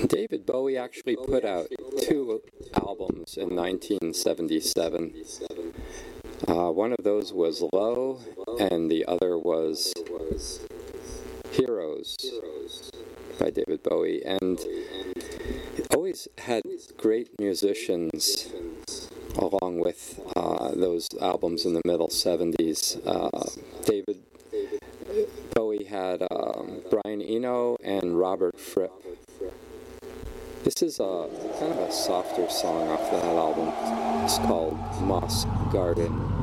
David Bowie actually put out two albums in 1977. One of those was Low, and the other was Heroes by David Bowie. And always had great musicians along with those albums in the middle 70s. David Bowie had Brian Eno and Robert Fripp. This is kind of a softer song off that album. It's called Moss Garden.